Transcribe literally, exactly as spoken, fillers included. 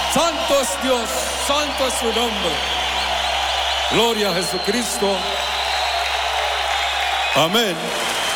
Santo es Dios, santo es su nombre. Gloria a Jesucristo. Amén.